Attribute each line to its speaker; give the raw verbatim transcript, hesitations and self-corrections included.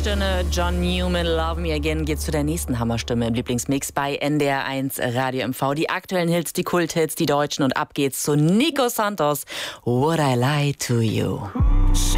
Speaker 1: Stunde John Newman, Love Me Again, geht zu der nächsten Hammerstimme im Lieblingsmix bei N D R eins Radio M V. Die aktuellen Hits, die Kulthits, die deutschen und ab geht's zu Nico Santos, Would I Lie to You.